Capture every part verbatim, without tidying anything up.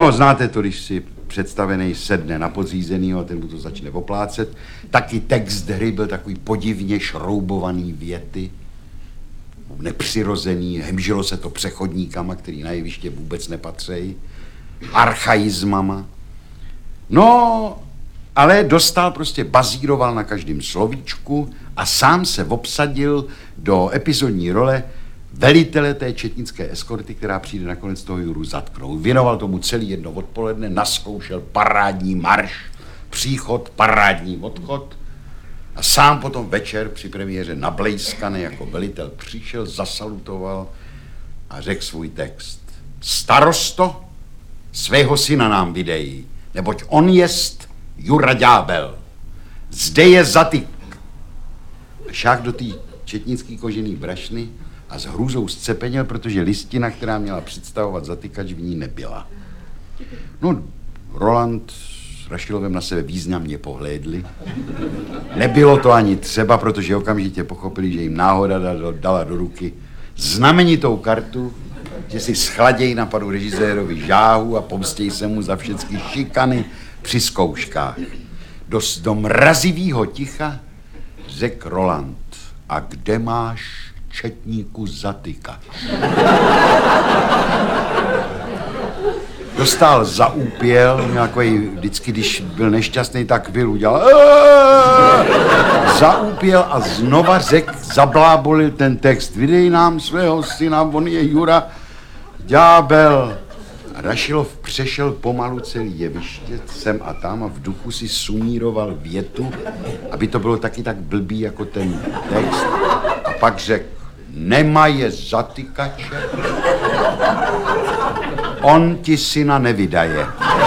No, znáte to, když si představený sedne na podřízenýho a ten mu to začne oplácet. Taky text hry byl takový podivně šroubovaný věty, nepřirozený, hemžilo se to přechodníkama, který na jeviště vůbec nepatří, archaizmama. No, ale Dostál prostě bazíroval na každém slovíčku a sám se obsadil do epizodní role velitele té četnické eskorty, která přijde nakonec toho Juru zatknout. Věnoval tomu celý jedno odpoledne, naskoušel parádní marš, příchod, parádní odchod a sám potom večer při premiéře nablejskaný jako velitel přišel, zasalutoval a řekl svůj text. Starosto, svého syna nám vydej, neboť on jest Jura Ďábel. Zde je zatyk. Šák do té četnický kožený brašny a s hrůzou zcepenil, protože listina, která měla představovat zatykač, v ní nebyla. No, Roland s Rašilovem na sebe významně pohlédli. Nebylo to ani třeba, protože okamžitě pochopili, že jim náhoda dala do ruky znamenitou kartu, že si schladěj na panu režisérovi žáhu a pomstěj se mu za všechny šikany při zkouškách. Do, do mrazivýho ticha řekl Roland, a kde máš četníku zatykač? Dostal zaúpěl, nějaký, vždycky, když byl nešťastný, tak byl udělal zaúpěl a znova řekl, zablábolil ten text. Vydej nám svého syna, on je Jura Ďábel. A Rašilov přešel pomalu celý jeviště, sem a tam a v duchu si sumíroval větu, aby to bylo taky tak blbý jako ten text. A pak řekl, nemaje zatykače, on ti syna nevydaje.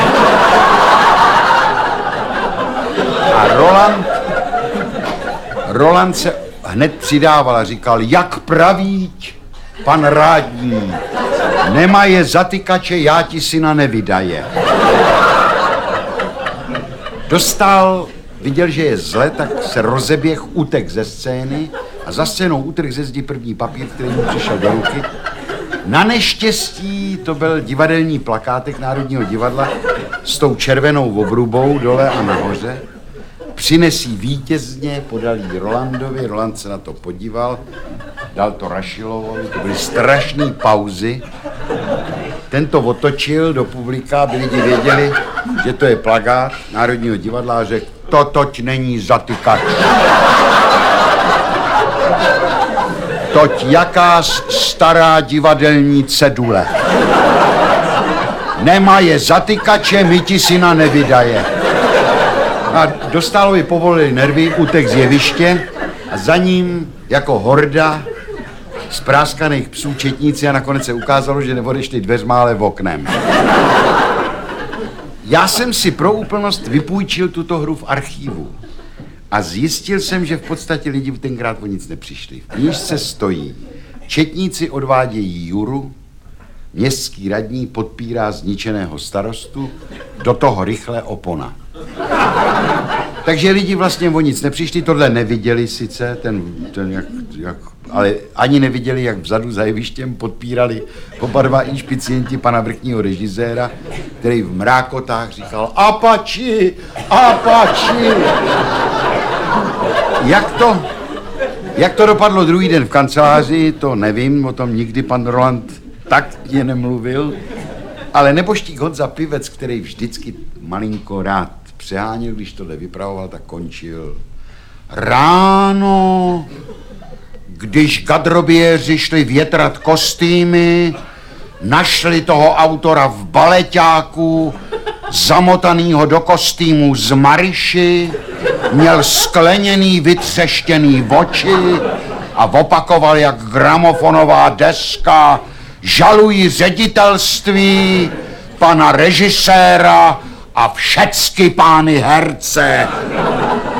A Roland, Roland se hned přidával a říkal, jak pravíť, pan rádní, nemaje zatykače, já ti syna nevydaje. Dostal, viděl, že je zle, tak se rozeběh, utek ze scény a za scénou utrhl ze zdi první papír, který mu přišel do ruky. Na neštěstí to byl divadelní plakátek Národního divadla s tou červenou obrubou dole a nahoře. Přinesí vítězně, podal jí Rolandovi, Roland se na to podíval, dal to Rašilovovi, to byly strašné pauzy. Ten to otočil do publika, aby lidi věděli, že to je plakát Národního divadla a řekl, to toť není zatykač. Toť jaká stará divadelní cedule. Nemá je zatykače, my ti syna nevydaje. A Dostálovi povolili nervy, utek z jeviště a za ním jako horda spráskaných psů četníci a nakonec se ukázalo, že neodešli dveřma, ale v oknem. Já jsem si pro úplnost vypůjčil tuto hru v archivu a zjistil jsem, že v podstatě lidi tenkrát o nic nepřišli. V knížce stojí, četníci odvádějí Juru, městský radní podpírá zničeného starostu, do toho rychle opona. Takže lidi vlastně o nic nepřišli, tohle neviděli sice, ten, ten jak, jak, ale ani neviděli, jak vzadu za jevištěm podpírali oba dva inšpicienti pana vrchního režiséra, který v mrákotách říkal Apači, Apači. Jak to, jak to dopadlo druhý den v kanceláři, to nevím, o tom nikdy pan Roland tak je nemluvil, ale neboštík Honza Pivec, který vždycky malinko rád přeháněl, když tohle vypravoval, tak končil. Ráno, když gadroběři šli větrat kostýmy, našli toho autora v baleťáku, zamotanýho do kostýmu z Mariši, měl skleněný, vytřeštěný oči a opakoval jak gramofonová deska, žalují ředitelství, pana režiséra a všecky pány herce.